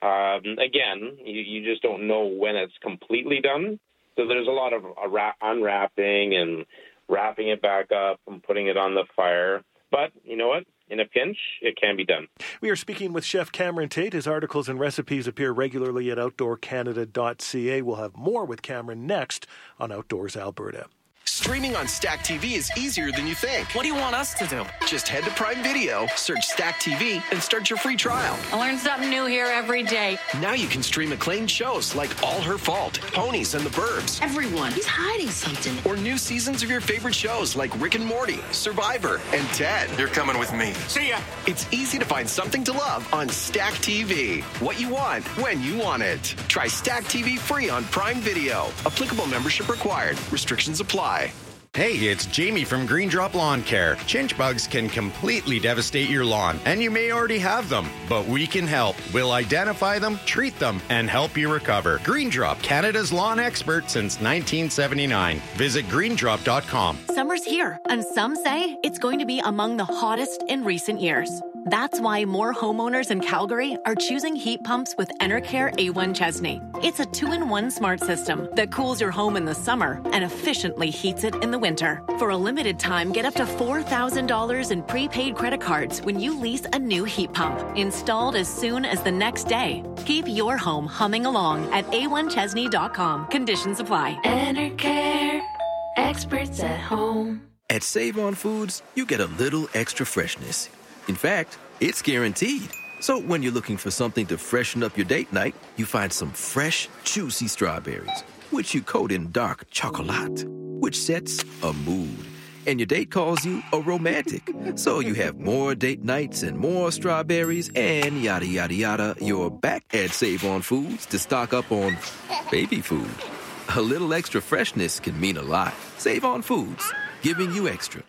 Speaker 2: Again, you just don't know when it's completely done. So there's a lot of unwrapping and wrapping it back up and putting it on the fire. But you know what? In a pinch, it can be done.
Speaker 9: We are speaking with Chef Cameron Tate. His articles and recipes appear regularly at OutdoorCanada.ca. We'll have more with Cameron next on Outdoors Alberta.
Speaker 11: Streaming on Stack TV is easier than you think.
Speaker 8: What do you want us to do?
Speaker 11: Just head to Prime Video, search Stack TV, and start your free trial.
Speaker 8: I learn something new here every day.
Speaker 11: Now you can stream acclaimed shows like All Her Fault, Ponies, and the Burbs.
Speaker 8: Everyone, he's hiding something.
Speaker 11: Or new seasons of your favorite shows like Rick and Morty, Survivor, and Ted.
Speaker 12: You're coming with me.
Speaker 11: See ya. It's easy to find something to love on Stack TV. What you want, when you want it. Try Stack TV free on Prime Video. Applicable membership required. Restrictions apply.
Speaker 13: Hey, it's Jamie from Green Drop Lawn Care. Chinch bugs can completely devastate your lawn, and you may already have them, but we can help. We'll identify them, treat them, and help you recover. Green Drop, Canada's lawn expert since 1979. Visit greendrop.com.
Speaker 24: Summer's here, and some say it's going to be among the hottest in recent years. That's why more homeowners in Calgary are choosing heat pumps with Enercare A1 Chesney. It's a 2-in-1 smart system that cools your home in the summer and efficiently heats it in the winter. For a limited time, get up to $4,000 in prepaid credit cards when you lease a new heat pump, installed as soon as the next day. Keep your home humming along at a1chesney.com. Conditions apply.
Speaker 14: Enercare, experts at home.
Speaker 15: At Save On Foods, you get a little extra freshness. In fact, it's guaranteed. So when you're looking for something to freshen up your date night, you find some fresh, juicy strawberries, which you coat in dark chocolate, which sets a mood. And your date calls you a romantic. So you have more date nights and more strawberries and yada, yada, yada. You're back at Save On Foods to stock up on baby food. A little extra freshness can mean a lot. Save On Foods, giving you extra.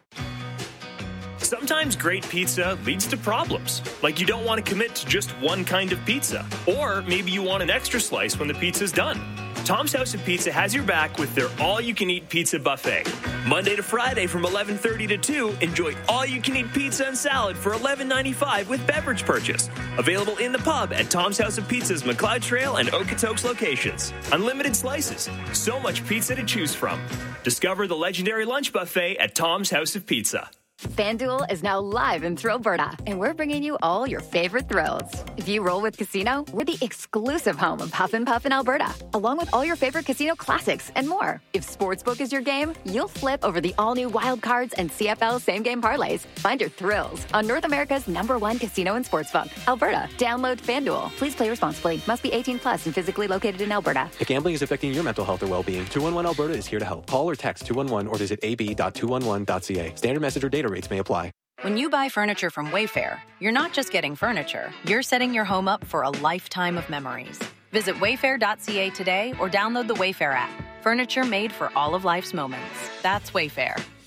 Speaker 17: Sometimes great pizza leads to problems, like you don't want to commit to just one kind of pizza, or maybe you want an extra slice when the pizza's done. Tom's House of Pizza has your back with their all-you-can-eat pizza buffet. Monday to Friday from 11:30 to 2, enjoy all-you-can-eat pizza and salad for $11.95 with beverage purchase. Available in the pub at Tom's House of Pizza's McLeod Trail and Okotoks locations. Unlimited slices, so much pizza to choose from. Discover the legendary lunch buffet at Tom's House of Pizza.
Speaker 18: FanDuel is now live in Thrillberta, and we're bringing you all your favorite thrills. If you roll with Casino, we're the exclusive home of Huff and Puff in Alberta, along with all your favorite casino classics and more. If Sportsbook is your game, you'll flip over the all-new Wild Cards and CFL same-game parlays. Find your thrills on North America's #1 casino and sportsbook, Alberta. Download FanDuel. Please play responsibly. Must be 18 plus and physically located in Alberta.
Speaker 19: If gambling is affecting your mental health or well-being, 211 Alberta is here to help. Call or text 211 or visit ab.211.ca. Standard message or data rates may apply.
Speaker 29: When you buy furniture from Wayfair, you're not just getting furniture, you're setting your home up for a lifetime of memories. Visit wayfair.ca today or download the Wayfair app. Furniture made for all of life's moments. That's Wayfair.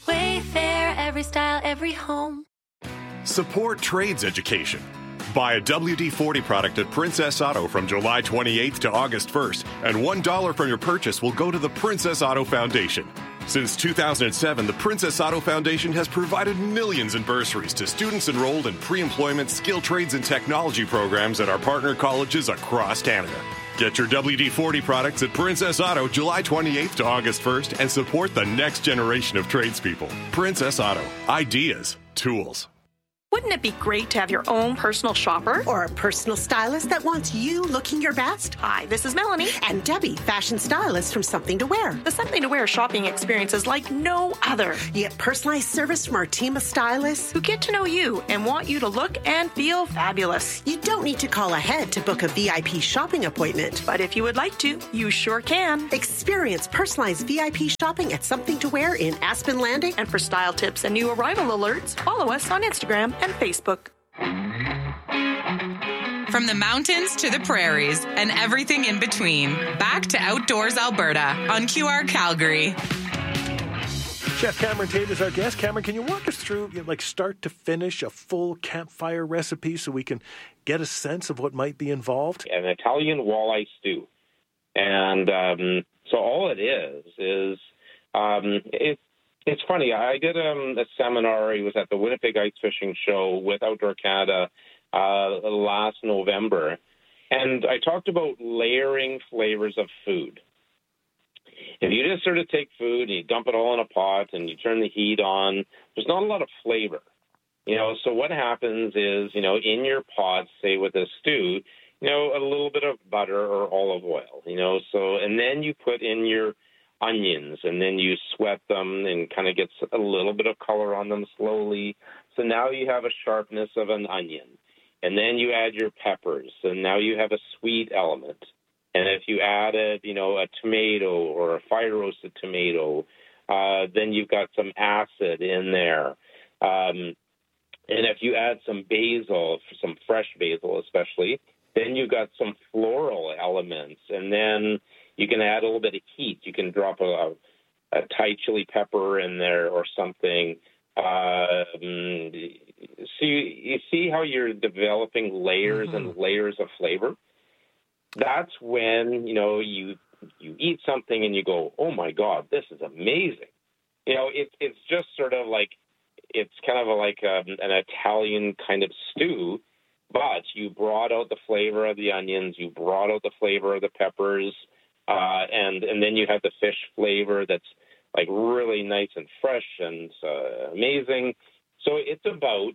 Speaker 14: Wayfair, every style, every home.
Speaker 7: Support trades education. Buy a WD-40 product at Princess Auto from July 28th to August 1st, and $1 from your purchase will go to the Princess Auto Foundation. Since 2007, the Princess Auto Foundation has provided millions in bursaries to students enrolled in pre-employment skill trades and technology programs at our partner colleges across Canada. Get your WD-40 products at Princess Auto July 28th to August 1st and support the next generation of tradespeople. Princess Auto. Ideas. Tools.
Speaker 12: Wouldn't it be great to have your own personal shopper?
Speaker 20: Or a personal stylist that wants you looking your best?
Speaker 12: Hi, this is Melanie.
Speaker 20: And Debbie, fashion stylist from Something to Wear.
Speaker 12: The Something to Wear shopping experience is like no other.
Speaker 20: You get personalized service from our team of stylists
Speaker 12: who get to know you and want you to look and feel fabulous.
Speaker 20: You don't need to call ahead to book a VIP shopping appointment.
Speaker 12: But if you would like to, you sure can.
Speaker 20: Experience personalized VIP shopping at Something to Wear in Aspen Landing.
Speaker 12: And for style tips and new arrival alerts, follow us on Instagram and Facebook.
Speaker 8: From the mountains to the prairies and everything in between, back to Outdoors Alberta on QR Calgary.
Speaker 9: Chef Cameron Tate is our guest. Cameron, can you walk us through, like start to finish, a full campfire recipe so we can get a sense of what might be involved?
Speaker 2: An Italian walleye stew. And so all it is it's funny. I did a seminar. It was at the Winnipeg Ice Fishing Show with Outdoor Canada last November. And I talked about layering flavors of food. If you just sort of take food and you dump it all in a pot and you turn the heat on, there's not a lot of flavor. So what happens is, in your pot, say with a stew, a little bit of butter or olive oil, and then you put in your onions, and then you sweat them and kind of gets a little bit of color on them slowly. So now you have a sharpness of an onion. And then you add your peppers, and now you have a sweet element. And if you added, a tomato or a fire-roasted tomato, then you've got some acid in there. And if you add some basil, some fresh basil especially, then you've got some floral elements. And then you can add a little bit of heat. You can drop a Thai chili pepper in there or something. So you see how you're developing layers and layers of flavor? That's when, you eat something and you go, oh, my God, this is amazing. It's just sort of like, it's kind of like an Italian kind of stew, but you brought out the flavor of the onions, you brought out the flavor of the peppers, and then you have the fish flavor that's like really nice and fresh and amazing. So it's about,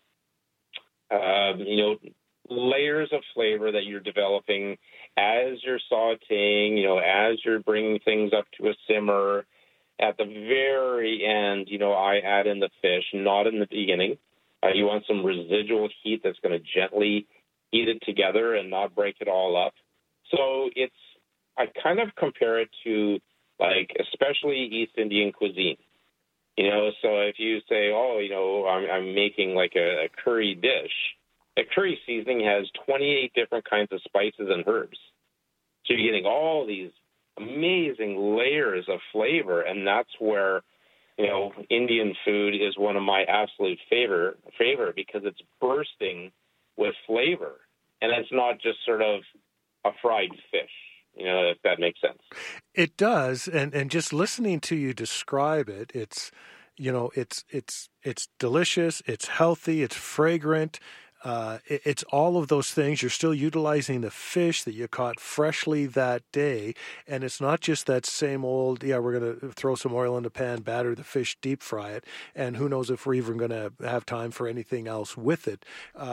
Speaker 2: layers of flavor that you're developing as you're sauteing, as you're bringing things up to a simmer. At the very end, I add in the fish, not in the beginning. You want some residual heat that's going to gently heat it together and not break it all up. So I kind of compare it to, like, especially East Indian cuisine. So if you say, I'm making like a curry dish, a curry seasoning has 28 different kinds of spices and herbs. So you're getting all these amazing layers of flavor, and that's where, Indian food is one of my absolute favorite because it's bursting with flavor, and it's not just sort of a fried fish. If that makes sense.
Speaker 9: It does, and just listening to you describe it, it's delicious, it's healthy, it's fragrant. It's all of those things. You're still utilizing the fish that you caught freshly that day. And it's not just that same old, we're going to throw some oil in the pan, batter the fish, deep fry it. And who knows if we're even going to have time for anything else with it.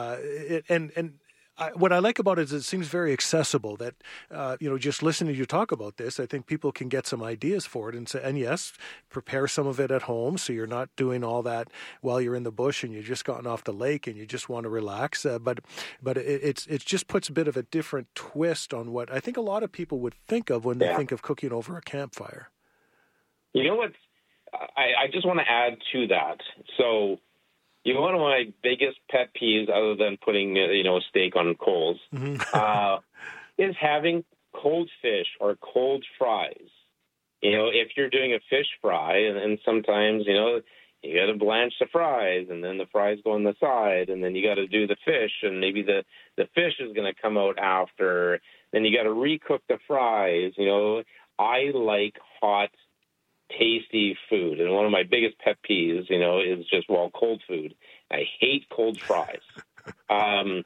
Speaker 9: What I like about it is it seems very accessible that, just listening to you talk about this, I think people can get some ideas for it and yes, prepare some of it at home so you're not doing all that while you're in the bush and you've just gotten off the lake and you just want to relax. But it just puts a bit of a different twist on what I think a lot of people would think of when they think of cooking over a campfire.
Speaker 2: You know what? I just want to add to that. So, one of my biggest pet peeves, other than putting, a steak on coals, is having cold fish or cold fries if you're doing a fish fry, and sometimes, you got to blanch the fries, and then the fries go on the side, and then you got to do the fish, and maybe the fish is going to come out after. Then you got to recook the fries. I like hot, tasty food, and one of my biggest pet peeves, is just cold food. I hate cold fries. And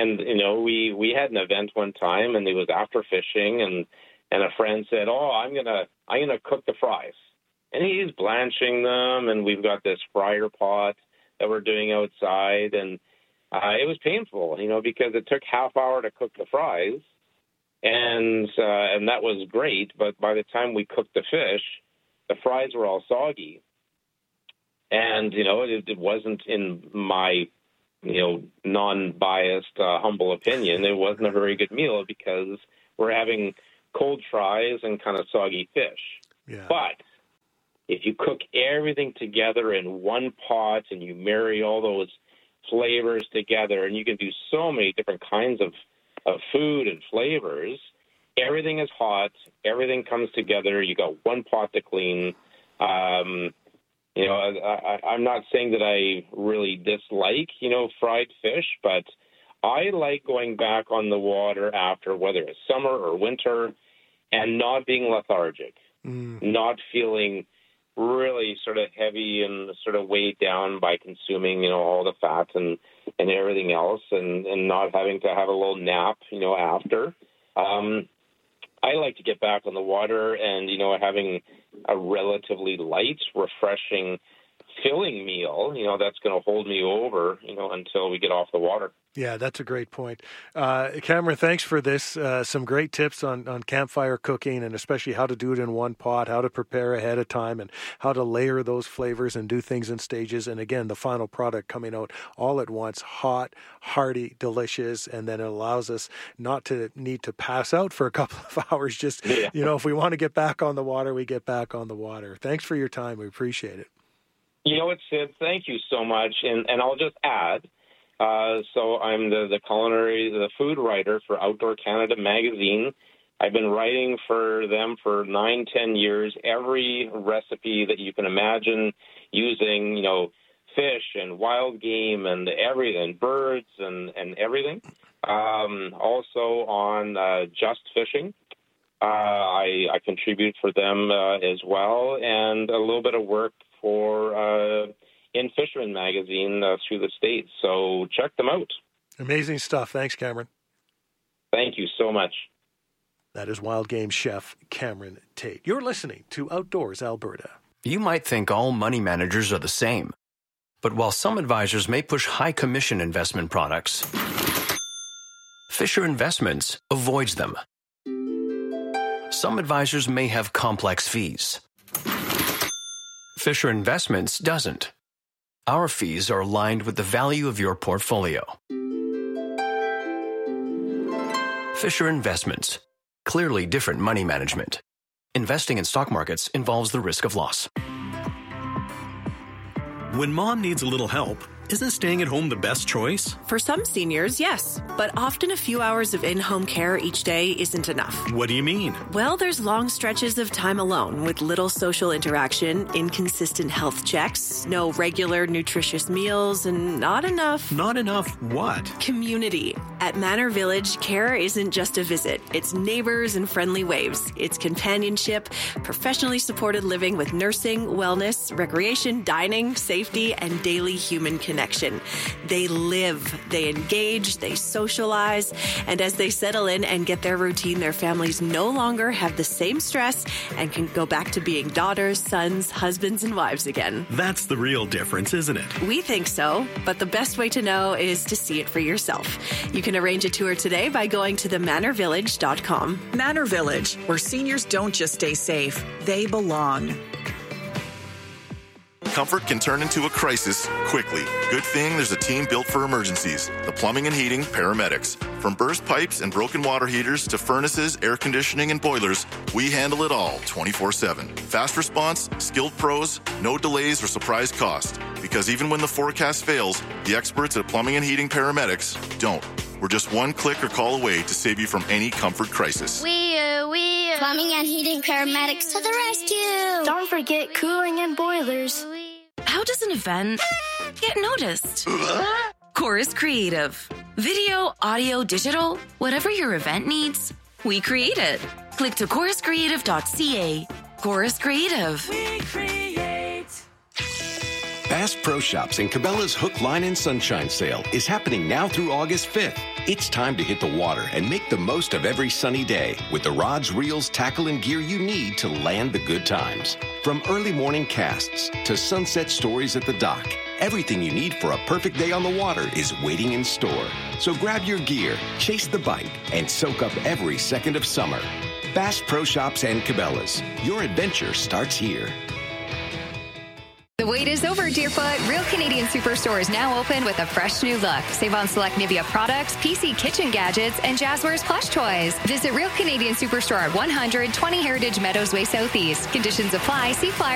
Speaker 2: we had an event one time, and it was after fishing, and a friend said, "Oh, I'm gonna cook the fries," and he's blanching them, and we've got this fryer pot that we're doing outside, and it was painful, because it took half hour to cook the fries, and that was great, but by the time we cooked the fish, the fries were all soggy, and it wasn't, in my non-biased, humble opinion, it wasn't a very good meal because we're having cold fries and kind of soggy fish.
Speaker 9: Yeah.
Speaker 2: But if you cook everything together in one pot and you marry all those flavors together, and you can do so many different kinds of food and flavors, everything is hot, everything comes together, you got one pot to clean. I'm not saying that I really dislike, fried fish, but I like going back on the water after, whether it's summer or winter, and not being lethargic, not feeling really sort of heavy and sort of weighed down by consuming, all the fats and everything else, and not having to have a little nap, after. I like to get back on the water and, having a relatively light, refreshing, filling meal, that's going to hold me over, until we get off the water.
Speaker 9: Yeah, that's a great point. Cameron, thanks for this. Some great tips on campfire cooking, and especially how to do it in one pot, how to prepare ahead of time, and how to layer those flavors and do things in stages. And again, the final product coming out all at once, hot, hearty, delicious, and then it allows us not to need to pass out for a couple of hours. Just, if we want to get back on the water, we get back on the water. Thanks for your time. We appreciate it.
Speaker 2: Sid, thank you so much. And I'll just add, so I'm the food writer for Outdoor Canada magazine. I've been writing for them for 9-10 years, every recipe that you can imagine using, fish and wild game and everything, birds and everything. Also on Just Fishing. I contribute for them as well, and a little bit of work for in Fisherman magazine through the States. So check them out.
Speaker 9: Amazing stuff. Thanks, Cameron.
Speaker 2: Thank you so much.
Speaker 9: That is wild game chef Cameron Tate. You're listening to Outdoors Alberta.
Speaker 3: You might think all money managers are the same. But while some advisors may push high commission investment products, Fisher Investments avoids them. Some advisors may have complex fees. Fisher Investments doesn't. Our fees are aligned with the value of your portfolio. Fisher Investments. Clearly different money management. Investing in stock markets involves the risk of loss.
Speaker 16: When mom needs a little help, isn't staying at home the best choice?
Speaker 12: For some seniors, yes. But often a few hours of in-home care each day isn't enough.
Speaker 16: What do you mean?
Speaker 12: Well, there's long stretches of time alone with little social interaction, inconsistent health checks, no regular nutritious meals, and not enough...
Speaker 16: Not enough what?
Speaker 12: Community. At Manor Village, care isn't just a visit. It's neighbors and friendly waves. It's companionship, professionally supported living with nursing, wellness, recreation, dining, safety, and daily human connection. They live, they engage, they socialize, and as they settle in and get their routine, their families no longer have the same stress and can go back to being daughters, sons, husbands, and wives again.
Speaker 16: That's the real difference, isn't it?
Speaker 12: We think so, but the best way to know is to see it for yourself. You can arrange a tour today by going to themanorvillage.com.
Speaker 10: Manor Village, where seniors don't just stay safe, they belong.
Speaker 21: Comfort can turn into a crisis quickly. Good thing there's a team built for emergencies. The Plumbing and Heating Paramedics. From burst pipes and broken water heaters to furnaces, air conditioning, and boilers, we handle it all 24/7. Fast response, skilled pros, no delays or surprise cost. Because even when the forecast fails, the experts at Plumbing and Heating Paramedics don't. We're just one click or call away to save you from any comfort crisis.
Speaker 1: Plumbing and heating paramedics to the rescue.
Speaker 14: Don't forget cooling and boilers.
Speaker 4: How does an event get noticed? Chorus Creative. Video, audio, digital, whatever your event needs, we create it. Click to choruscreative.ca. Chorus Creative.
Speaker 5: We create.
Speaker 22: Bass Pro Shops and Cabela's Hook, Line, and Sunshine Sale is happening now through August 5th. It's time to hit the water and make the most of every sunny day with the rods, reels, tackle, and gear you need to land the good times. From early morning casts to sunset stories at the dock, everything you need for a perfect day on the water is waiting in store. So grab your gear, chase the bite, and soak up every second of summer. Bass Pro Shops and Cabela's. Your adventure starts here.
Speaker 18: The wait is over, Deerfoot. Real Canadian Superstore is now open with a fresh new look. Save on select Nivea products, PC kitchen gadgets, and Jazzwares plush toys. Visit Real Canadian Superstore at 120 Heritage Meadows Way Southeast. Conditions apply. See flyer